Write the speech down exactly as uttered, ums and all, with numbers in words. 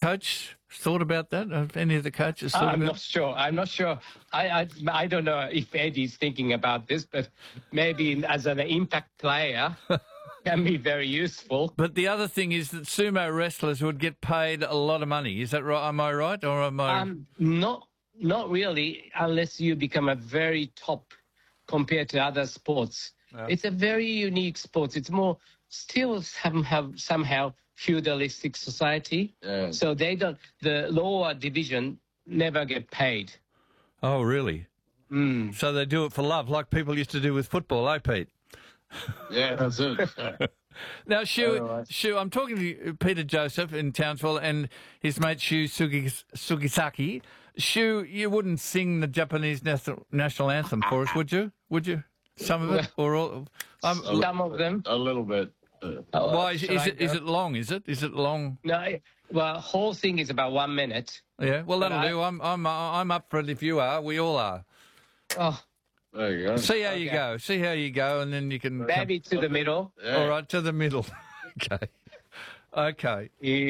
coach thought about that? Have any of the coaches thought I'm about not sure. I'm not sure. I, I I don't know if Eddie's thinking about this, but maybe as an impact player, can be very useful. But the other thing is that sumo wrestlers would get paid a lot of money. Is that right? Am I right, or am I? Um, not not really, unless you become a very top compared to other sports. Yeah. It's a very unique sport. It's more still somehow somehow feudalistic society. Yeah. So they don't. The lower division never get paid. Oh, really? Mm. So they do it for love, like people used to do with football, eh, Pete? Yeah, that's it. Now, Shu, Otherwise- Shu, I'm talking to Peter Joseph in Townsville and his mate Shu Sugi, Sugisaki. Shu, you wouldn't sing the Japanese national, national anthem for us, would you? Would you? Some of it, or all? Um, Some of them. A little bit. Uh, Oh, why is, should is I it? Is go? it long? Is it? Is it long? No, I- well, whole thing is about one minute. Yeah. Well, that'll I- do. I'm, I'm, I'm up for it. If you are, we all are. Oh, there you go. See how you Okay. go. See how you go, and then you can. maybe to the middle. Yeah. All right, to the middle. Okay. Okay. You